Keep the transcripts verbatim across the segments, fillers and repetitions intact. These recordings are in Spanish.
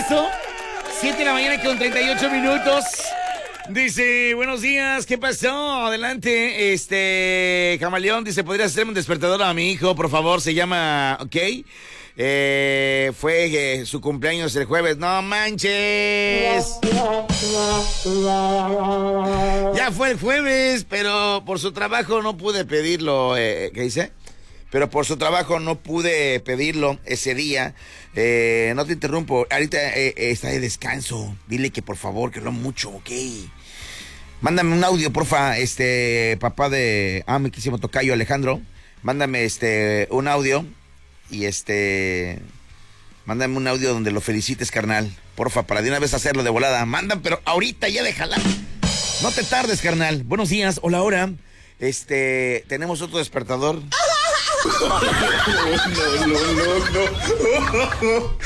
esto? siete de la mañana con treinta y ocho minutos. Dice, buenos días, ¿qué pasó? Adelante, este, Camaleón, dice, ¿podrías hacerme un despertador a mi hijo, por favor? Se llama, ok. Eh, fue eh, su cumpleaños el jueves. ¡No manches! Ya fue el jueves, pero por su trabajo no pude pedirlo. Eh, ¿Qué dice? Pero por su trabajo no pude pedirlo ese día. Eh, no te interrumpo. Ahorita eh, está de descanso. Dile que por favor, que lo mucho, ok. Mándame un audio, porfa, este, papá de... Ah, mi quísimo tocayo Alejandro. Mándame este, un audio. Y este... Mándame un audio donde lo felicites, carnal. Porfa, para de una vez hacerlo de volada. Mandan, pero ahorita ya déjala. No te tardes, carnal. Buenos días, hola, hora. Este, tenemos otro despertador. No, no, no, no.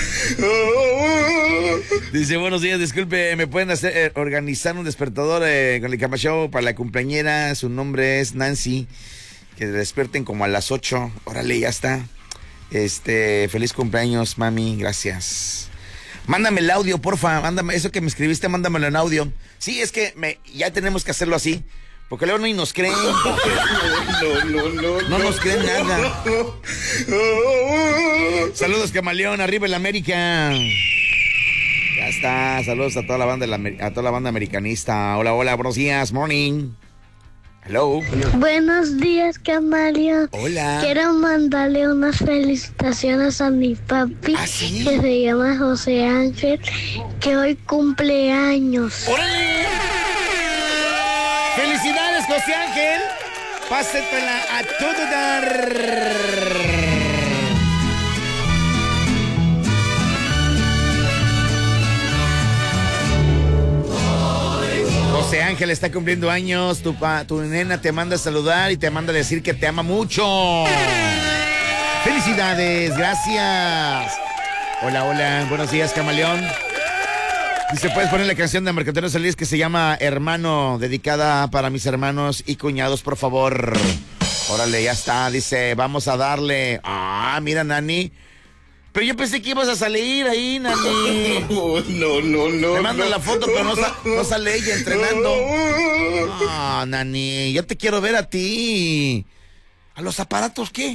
Dice, buenos días, disculpe, ¿me pueden hacer eh, organizar un despertador eh, con el Cama Show para la cumpleañera? Su nombre es Nancy. Que despierten como a las ocho. Órale, ya está. Este, feliz cumpleaños, mami, gracias. Mándame el audio, porfa, mándame, eso que me escribiste, mándamelo en audio. Sí, es que me, ya tenemos que hacerlo así, porque luego no nos creen. No, no, no. No nos creen nada. Saludos, Camaleón, arriba el América. Ya está, saludos a toda la banda, a toda la banda americanista. Hola, hola, buenos días, morning. Hello. Buenos días, Camaleón. Hola. Quiero mandarle unas felicitaciones a mi papi, ¿Ah, sí? que se llama José Ángel, que hoy cumple años. ¡Órale! ¡Felicidades, José Ángel! Pásetela a todo dar. José Ángel está cumpliendo años, tu, pa, tu nena te manda a saludar y te manda a decir que te ama mucho. ¡Felicidades! ¡Gracias! Hola, hola, buenos días, Camaleón. Dice, ¿puedes poner la canción de Marco Antonio Solís que se llama Hermano, dedicada para mis hermanos y cuñados, por favor? Órale, ya está, dice, vamos a darle. Ah, mira, Nani. Pero yo pensé que ibas a salir ahí, Nani. No, no, no. Me mandan no, la foto, pero no, sa no sale ella entrenando. Ah, Nani, yo te quiero ver a ti. ¿A los aparatos qué?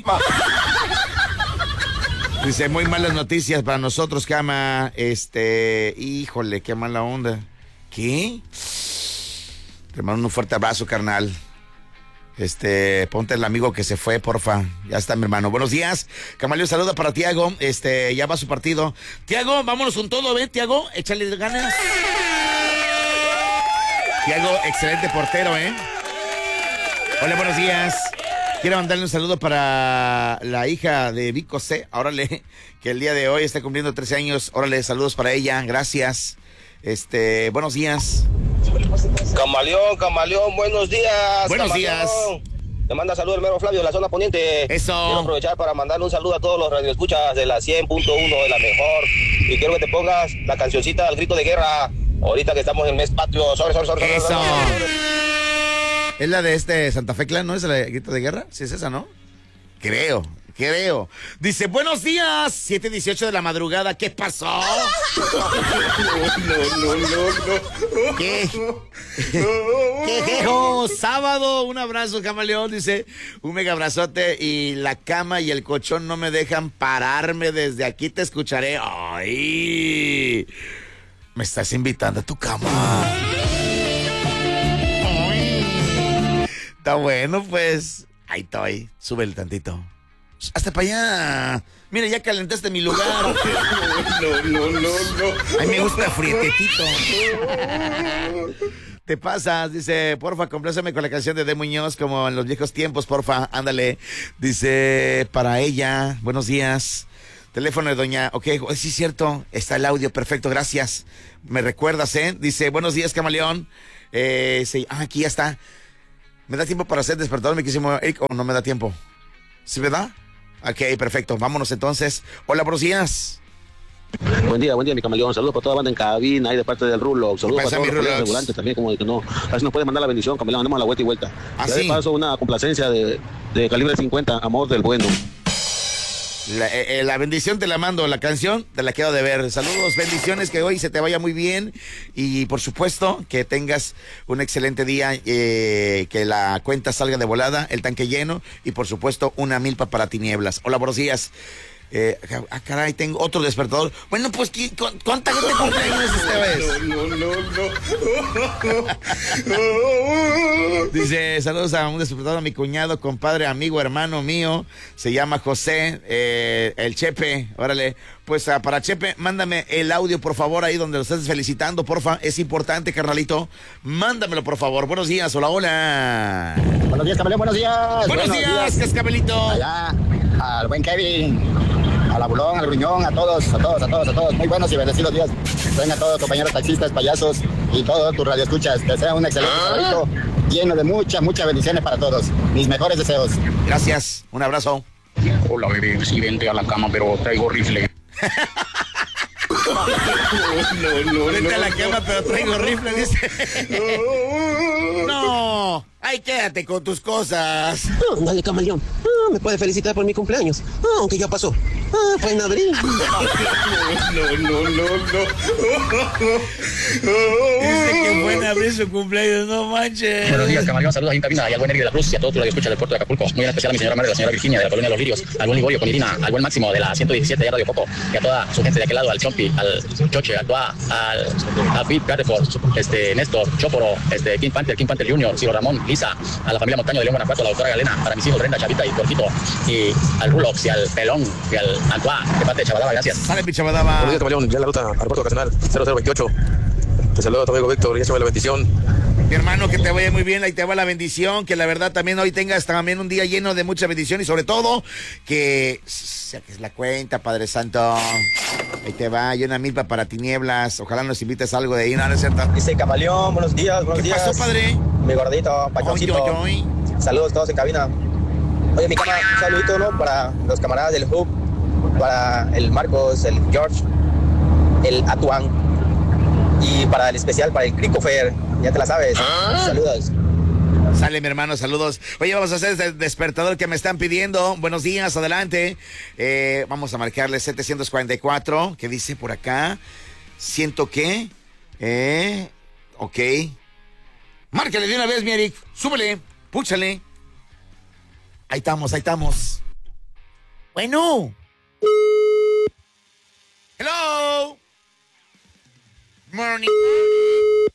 Dice, muy malas noticias para nosotros, Cama. Este, híjole, qué mala onda. ¿Qué? Te mando un fuerte abrazo, carnal. Este, ponte el amigo que se fue, porfa. Ya está, mi hermano. Buenos días. Camaleón, saluda para Tiago. Este, ya va su partido. Tiago, vámonos con todo, ¿ven, Tiago? Échale ganas. Tiago, excelente portero, ¿eh? Hola, buenos días. Quiero mandarle un saludo para la hija de Vico C. Órale, que el día de hoy está cumpliendo trece años. Órale, saludos para ella. Gracias. Este, buenos días. Camaleón, Camaleón, buenos días. Buenos Camaleón. días. Te manda saludos el mero Flavio de la zona poniente. Eso. Quiero aprovechar para mandarle un saludo a todos los radioescuchas de la cien punto uno de la mejor. Y quiero que te pongas la cancioncita del grito de guerra. Ahorita que estamos en el mes patrio. Sobre, sobre, sobre, Eso. sobre, sobre. Es la de este Santa Fe Clan, ¿no? ¿Es la grito de guerra? Sí, es esa, ¿no? Creo. Creo. Dice, buenos días, siete dieciocho de la madrugada, ¿qué pasó? No, no, no, no. ¿Qué? ¿Qué jejo? Sábado, un abrazo, Camaleón, dice, un mega abrazote y la cama y el colchón no me dejan pararme, desde aquí te escucharé. ¡Ay! Me estás invitando a tu cama. Ay. Está bueno, pues. Ahí estoy, súbele tantito. Hasta para allá. Mira, ya calentaste mi lugar. No, no, no, no. A mí me gusta frietetito. Te pasas, dice, porfa, compláceme con la canción de De Muñoz como en los viejos tiempos, porfa, ándale. Dice, para ella, buenos días. Teléfono de doña, ok, sí es cierto, está el audio, perfecto, gracias. Me recuerdas, ¿eh? Dice, buenos días, Camaleón. Eh, sí, ah, aquí ya está. ¿Me da tiempo para hacer despertador, mi quísimo Eric, o no me da tiempo? ¿Sí me da? Ok, perfecto, vámonos entonces. Hola, buenos días. Buen día, buen día, mi Camaleón. Saludos para toda la banda en cabina, ahí de parte del Rulo. Saludos para todos los colegas regulantes también, como de que no. A ver si nos puede mandar la bendición, Camaleón. Andamos a la vuelta y vuelta. ¿Ah, ya sí? de paso, una complacencia de, de calibre cincuenta, Amor del Bueno. La, eh, la bendición te la mando, la canción te la quedo de ver. Saludos, bendiciones, que hoy se te vaya muy bien y por supuesto que tengas un excelente día, eh, que la cuenta salga de volada, el tanque lleno y por supuesto una milpa para tinieblas. Hola, buenos días. Eh, ah, caray, tengo otro despertador. Bueno, pues, ¿cuánta gente cumpleaños esta vez? No, no, no, no. Dice, saludos a un despertador, a mi cuñado, compadre, amigo, hermano mío. Se llama José, eh, el Chepe. Órale, pues uh, para Chepe, mándame el audio, por favor, ahí donde lo estés felicitando, porfa. Es importante, carnalito. Mándamelo, por favor. Buenos días, hola, hola. Buenos días, Camaleón, buenos días. Buenos, buenos días, días, Cascabelito. Allá, al buen Kevin, al Abulón, al Gruñón, a todos, a todos, a todos, a todos. Muy buenos y bendecidos días. Venga todos, compañeros taxistas, payasos y todos tus radioescuchas. Que sea un excelente sabadito, lleno de muchas, muchas bendiciones para todos. Mis mejores deseos. Gracias, un abrazo. Hola, bebé, sí, vente a la cama, pero traigo rifle. No, no, no. Vente a la cama, pero traigo rifle, dice. No, ay, quédate con tus cosas. Oh, dale, Camaleón. Ah, me puede felicitar por mi cumpleaños. Ah, aunque ya pasó. Ah, fue en abril. No, no, no, no. Dice que fue en abril su cumpleaños, no manches. Buenos días, Camaleón. Saludos ahí en cabina y al buen Eric de la Cruz y a todos los que escuchan del puerto de Acapulco. Muy en especial a mi señora madre, la señora Virginia de la colonia de los Lirios, al buen Ligorio con Irina, al buen Máximo de la ciento diecisiete de Radio Coco y a toda su gente de aquel lado, al Chompi, al Choche, al Toa, al a Pete Cateford, este, Néstor, Choporo, este, King Panther, King Panther junior, Ciro Ramón, Lisa, a la familia Montaño de León, Guanajuato, a la doctora Galena, para mis hijos Brenda, Chavita y Cortito, y al Rulox y al Pelón y al Antoine, de parte de Chabadaba, gracias. Sale, mi Chabadaba. Buenos días, Camaleón, ya en la ruta aeropuerto vacacional cero cero veintiocho. Te saludo a tu amigo Víctor y échame la bendición. Mi hermano, que te vaya muy bien, ahí te va la bendición, que la verdad también hoy tengas también un día lleno de mucha bendición y sobre todo que saques la cuenta, Padre Santo. Ahí te va, y una milpa para tinieblas. Ojalá nos invites a algo de ahí, ¿no? ¿No es cierto? Dice Camaleón, buenos días, buenos ¿Qué días. pasó, padre? Mi gordito, pachoncito. Oy, oy, oy. Saludos todos en cabina. Oye, mi cama, un saludito, ¿no? Para los camaradas del Hub, para el Marcos, el George, el Atuán y para el especial, para el Cricofer. Ya te la sabes. ¿Ah? Saludos. Sale, mi hermano, saludos. Oye, vamos a hacer este despertador que me están pidiendo. Buenos días, adelante. Eh, vamos a marcarle setecientos cuarenta y cuatro. ¿Qué dice por acá? ¿Siento qué? Eh, ok. Márcale de una vez, mi Eric. Súbele, púchale. Ahí estamos, ahí estamos. Bueno. Hello. Morning.